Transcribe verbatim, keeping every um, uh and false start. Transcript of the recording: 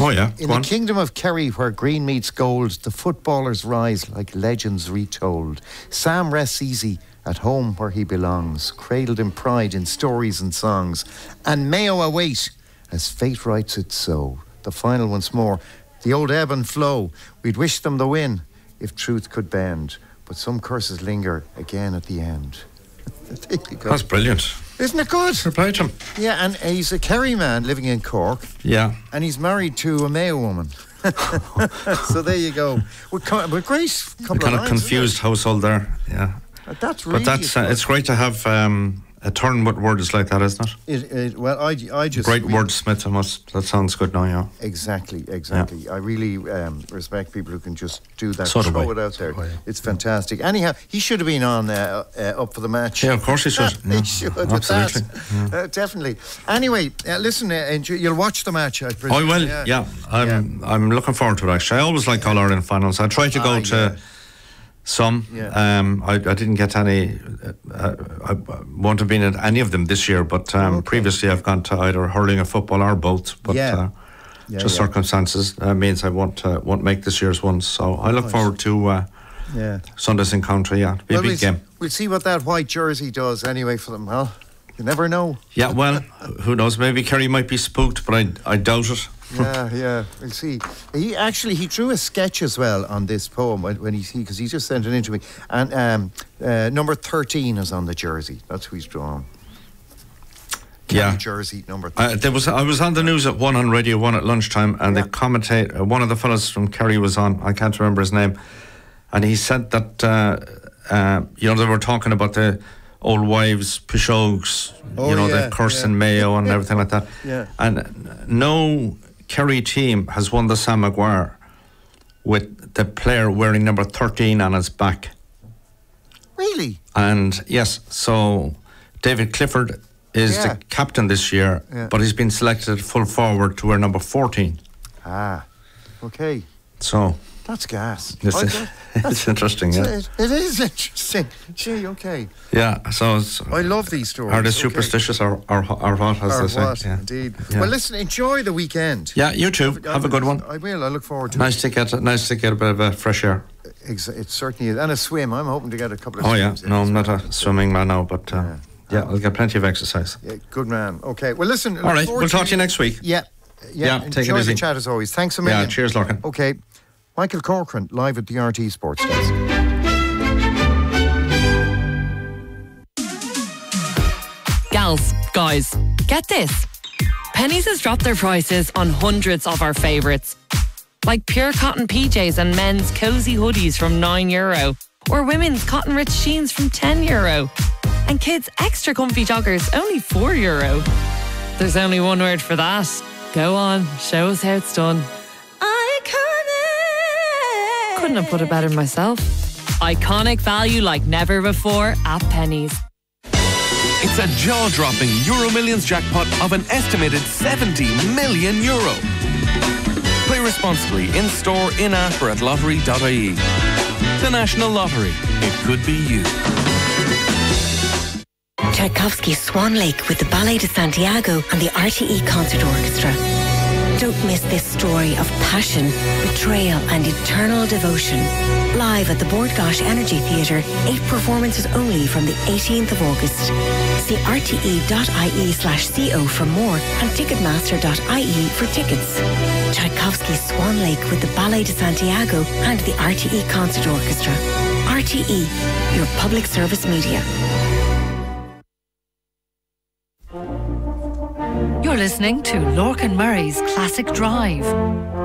Oh, yeah. In Go the on. kingdom of Kerry, where green meets gold, the footballers rise like legends retold. Sam rests easy at home where he belongs, cradled in pride in stories and songs. And Mayo await, as fate writes it so. The final once more, the old ebb and flow. We'd wish them the win if truth could bend, but some curses linger again at the end. That's brilliant. Isn't it good? Reply to him. Yeah, and he's a Kerry man living in Cork. Yeah. And he's married to a Mayo woman. So there you go. We're, co- we're great. Couple Kind of of lines, confused household there. Yeah. But that's really. But that's uh, it's great to have um, a turn with words like that, isn't it? It, it, well, I, I just. Great really, wordsmith, I must. That sounds good now, yeah. Exactly, exactly. Yeah. I really um, respect people who can just do that, so throw do it out there. So it's fantastic. Anyhow, he should have been on uh, uh, up for the match. Yeah, of course he should. he yeah. should. Absolutely. Yeah. Uh, definitely. Anyway, uh, listen, uh, enjoy, you'll watch the match, I presume. I will, yeah. yeah. I'm, yeah. I'm looking forward to it, actually. I always like All Ireland finals. I try to go ah, to yeah. some. Yeah. Um, I, I didn't get any. Uh, I won't have been at any of them this year, but um, okay. previously I've gone to either hurling or football or both. But yeah. uh, yeah, just yeah. circumstances uh, means I won't uh, won't make this year's one. So I look Nice. forward to uh, yeah. Sunday's encounter. Yeah, it'll be well, a big we'll, game. We'll see what that white jersey does anyway for them, huh? You never know. Yeah, well, who knows? Maybe Kerry might be spooked, but I I doubt it. yeah, yeah, we'll see. He actually he drew a sketch as well on this poem when, when he because he just sent it in to me. And um, uh, number thirteen is on the jersey. That's who he's drawn. Kerry Yeah, jersey number thirteen. Uh, there was I was on the news at one on Radio One at lunchtime, and Yeah. the commentator, uh, one of the fellas from Kerry, was on. I can't remember his name, and he said that uh, uh, you know they were talking about the old wives, Pishogues, Oh, you know yeah, the curse yeah. in Mayo and everything like that. Yeah. And no Kerry team has won the Sam Maguire with the player wearing number thirteen on his back. Really? And yes, so David Clifford is Yeah. the captain this year, Yeah. but he's been selected full forward to wear number fourteen. Ah, okay. So That's gas. it's, I it's, don't- it's interesting, yeah. It, it is interesting. Gee, okay. Yeah, so it's, I love these stories. are they okay. superstitious or, or, or what, as Or they say? what, Yeah. indeed. Yeah. Well, listen, enjoy the weekend. Yeah, you too. Have a good one. I will. I look forward to Nice to get nice to get a bit of uh, fresh air. it. Ex- It certainly is. And a swim. I'm hoping to get a couple of Oh yeah, swims in no, as I'm not well. a swimming man now, but uh, Yeah. yeah, I'll get plenty of exercise. Yeah, good man. Okay. Well, listen. All right, we'll talk to you next week. Yeah. Yeah. Yeah, take it enjoy easy. the chat as always. Thanks a million. Yeah, cheers, Larkin. Okay. Michael Corcoran, live at the R T Sports Desk. Gals, guys, get this. Penneys has dropped their prices on hundreds of our favourites. Like pure cotton P Js and men's cosy hoodies from nine euro. Or women's cotton rich jeans from ten euro. And kids' extra comfy joggers only four euro. There's only one word for that. Go on, show us how it's done. Iconic! Couldn't have put it better myself. Iconic value like never before at Penneys. It's a jaw-dropping Euro Millions jackpot of an estimated seventy million euro. Play responsibly in-store, in-app or at lottery dot I E. The National Lottery. It could be you. Tchaikovsky's Swan Lake with the Ballet de Santiago and the R T E Concert Orchestra. Don't miss this story of passion, betrayal and eternal devotion. Live at the Bord Gáis Energy Theatre, eight performances only from the eighteenth of August. See R T E dot I E slash C O for more and Ticketmaster dot I E for tickets. Tchaikovsky's Swan Lake with the Ballet de Santiago and the R T E Concert Orchestra. R T E, your public service media. You're listening to Lorcan Murray's Classic Drive.